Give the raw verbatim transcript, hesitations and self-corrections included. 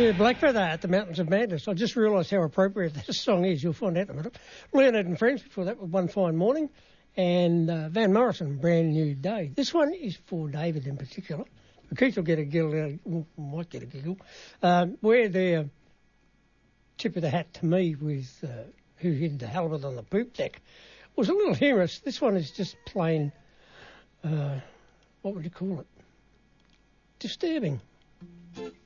Yeah, Blackfeather at the Mountains of Madness. I just realised how appropriate this song is. You'll find out in a minute. Leonard and Friends before that with One Fine Morning. And uh, Van Morrison, Brand New Day. This one is for David in particular. Keith will get a giggle, uh, might get a giggle. Um, where their tip of the hat to me with uh, Who Hid the Halibut on the Poop Deck was a little humorous. This one is just plain, uh, what would you call it? Disturbing.